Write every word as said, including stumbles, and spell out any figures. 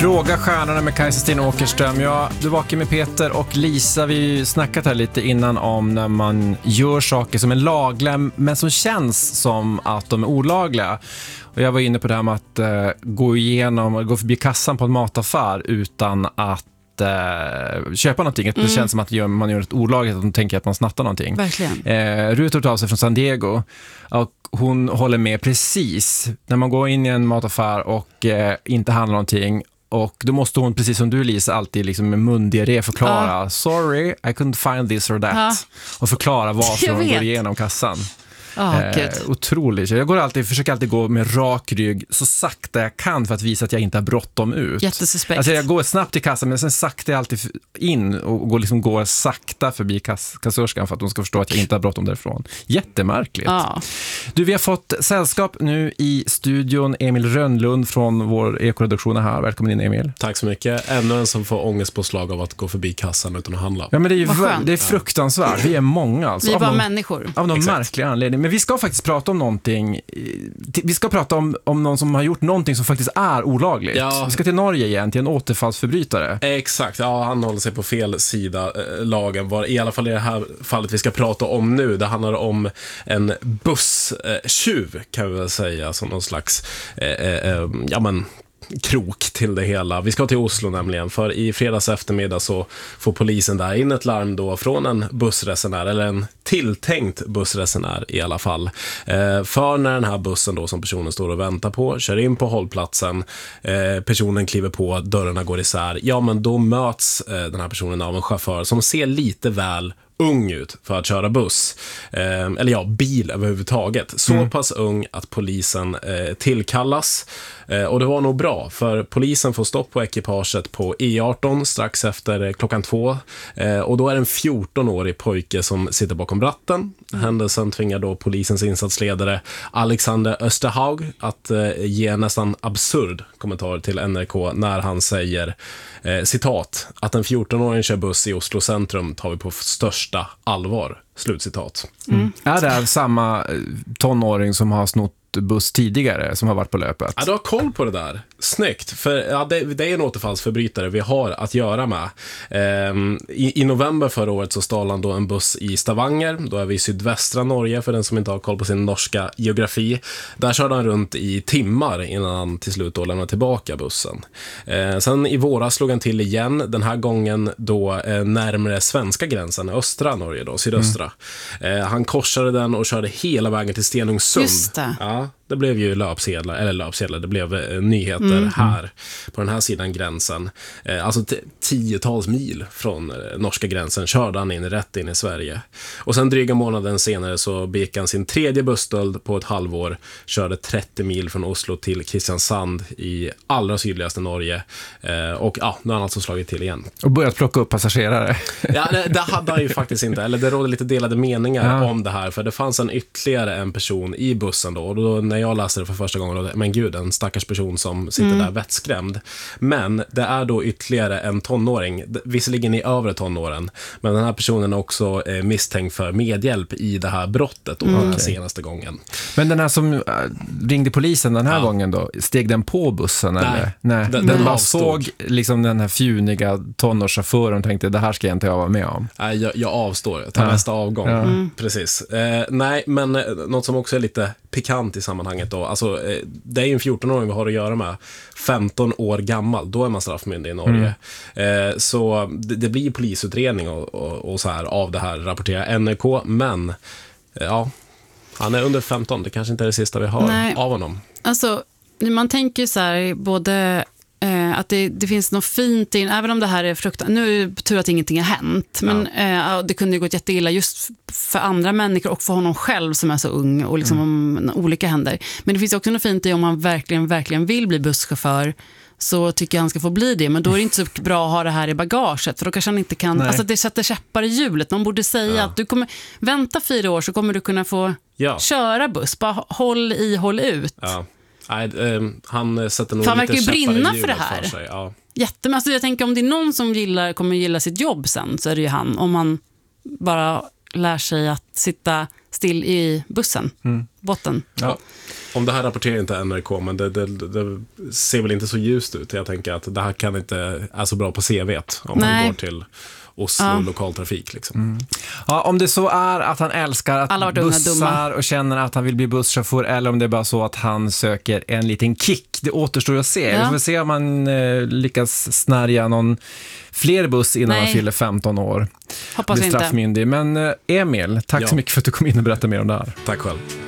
Fråga stjärnorna med Kajsa Sten Åkerström. Ja, du vakar med Peter och Lisa. Vi snackat här lite innan om när man gör saker som är lagliga men som känns som att de är olagliga. Och jag var inne på det här med att uh, gå igenom, gå förbi kassan på en mataffär utan att uh, köpa någonting. Mm. Det känns som att man gör ett olagligt, att de tänker att man snattar någonting. Verkligen. Uh, Rut har tagit av sig från San Diego och hon håller med precis. När man går in i en mataffär och uh, inte handlar någonting. Och då måste hon, precis som du Lisa, alltid liksom med mundiarré förklara uh. Sorry, I couldn't find this or that. Uh. Och förklara varför hon går igenom kassan. Oh, eh, otroligt. Jag går alltid, försöker alltid gå med rak rygg så sakta jag kan för att visa att jag inte har bråttom ut. Jättesuspekt. Alltså jag går snabbt till kassan men sen sakta jag alltid in och går, liksom, går sakta förbi kass, kassörskan för att de ska förstå att jag inte har bråttom därifrån. Jättemärkligt. Oh. Du, vi har fått sällskap nu i studion. Emil Rönnlund från vår ekoredaktion här. Välkommen in Emil. Tack så mycket. Ännu en som får ångest på slag av att gå förbi kassan utan att handla. Ja, men det är ju det är fruktansvärt. Vi är många alltså. Vi är bara någon, människor. Av någon Exakt. märklig anledning. Men vi ska faktiskt prata om någonting. Vi ska prata om, om någon som har gjort någonting som faktiskt är olagligt. Ja. Vi ska till Norge igen, till en återfallsförbrytare. Exakt, ja, han håller sig på fel sida eh, lagen. Var, i alla fall i det här fallet vi ska prata om nu. Det handlar om en busstjuv eh, kan vi väl säga. Som någon slags eh, eh, ja men krok till det hela. Vi ska till Oslo nämligen, för i fredags eftermiddag så får polisen där in ett larm då från en bussresenär, eller en tilltänkt bussresenär i alla fall. Eh, för när den här bussen då som personen står och väntar på kör in på hållplatsen, eh, personen kliver på, dörrarna går isär, ja men då möts eh, den här personen av en chaufför som ser lite väl ung ut för att köra buss. Eh, eller ja, bil överhuvudtaget. Så mm. pass ung att polisen eh, tillkallas. Eh, och det var nog bra, för polisen får stopp på ekipaget på E arton strax efter eh, klockan två. Eh, och då är det en fjorton-årig pojke som sitter bakom ratten. Mm. Händelsen tvingar då polisens insatsledare Alexander Österhaug att eh, ge en nästan absurd kommentar till N R K när han säger eh, citat, att en fjorton-åring kör buss i Oslo centrum tar vi på största allvar. Slutcitat. Mm. Är det samma tonåring som har snott buss tidigare som har varit på löpet? Ja, du har koll på det där. Snyggt. För ja, det, det är en återfallsförbrytare vi har att göra med. Ehm, i, I november förra året så stal han då en buss i Stavanger. Då är vi i sydvästra Norge, för den som inte har koll på sin norska geografi. Där körde han runt i timmar innan han till slut då lämnade tillbaka bussen. Ehm, sen i våras slog han till igen. Den här gången då eh, närmare svenska gränsen, östra Norge då, sydöstra. Mm. Ehm, han korsade den och körde hela vägen till Stenungsund. Just det. Ja. Det blev ju löpsedlar, eller löpsedlar, det blev eh, nyheter mm. här på den här sidan gränsen. Eh, alltså t- tiotals mil från eh, norska gränsen körde han in rätt in i Sverige. Och sen dryga månaden senare så begick han sin tredje busstöld på ett halvår. Körde trettio mil från Oslo till Kristiansand i allra sydligaste Norge. Eh, och ja, nu har han alltså slagit till igen. Och börjat plocka upp passagerare. Ja, det, det hade han ju faktiskt inte. Eller det rådde lite delade meningar ja. om det här. För det fanns en ytterligare en person i bussen då. Och då när jag läste det för första gången, men gud, en stackars person som sitter mm. där vettskrämd. Men det är då ytterligare en tonåring, visserligen i övre tonåren, men den här personen är också eh, misstänkt för medhjälp i det här brottet då, mm. den senaste gången. Men den här som äh, ringde polisen den här ja. gången då, steg den på bussen? Nej, eller? Nej. Den, den bara såg liksom den här fjuniga tonårschauffören och tänkte, det här ska jag inte vara med om. Nej, jag, jag avstår, jag tar ja. nästa avgång. Ja. Mm. Precis. Eh, nej, men eh, något som också är lite pikant i sammanhanget då. Alltså, eh, det är ju en fjorton-åring vi har att göra med. femton år gammal, då är man straffmyndig i Norge. Mm. Eh, så det, det blir polisutredning och, och, och så här av det här, rapporterar N R K. Men eh, ja, han är under femton. Det kanske inte är det sista vi har Nej. av honom. Alltså, man tänker så här, både Eh, att det, det finns något fint in, även om det här är fruktansvärt, nu är det tur att ingenting har hänt, men ja. eh, det kunde ju gått jätteilla just för andra människor och för honom själv som är så ung och liksom mm. om olika händer. Men det finns också något fint i om man verkligen, verkligen vill bli busschaufför, så tycker jag han ska få bli det, men då är det inte så bra att ha det här i bagaget, för då kanske han inte kan, Nej. alltså det sätter käppar i hjulet. Man borde säga ja. att du kommer vänta fyra år så kommer du kunna få ja. köra buss, bara håll i, håll ut. Ja. Nej, eh, han sätter nog han lite verkar ju brinna för det för här. Sig, ja. Jättemycket. Alltså jag tänker om det är någon som gillar, kommer gilla sitt jobb sen, så är det ju han. Om man bara lär sig att sitta still i bussen, mm. båten. Ja. Om det här rapporterar inte N R K, men det, det, det ser väl inte så ljust ut. Jag tänker att det här kan inte är så bra på C V:t om Nej. man går till Oslo Ja. lokaltrafik. Liksom. Mm. Ja, om det så är att han älskar att bussar och känner att han vill bli busschaufför, eller om det är bara så att han söker en liten kick. Det återstår att se. Ja. Vi får se om han eh, lyckas snärja någon fler buss innan Nej. han fyller femton år. Hoppas blir inte. straffmyndig. Men eh, Emil, tack Ja. så mycket för att du kom in och berättade mer om det här. Tack själv.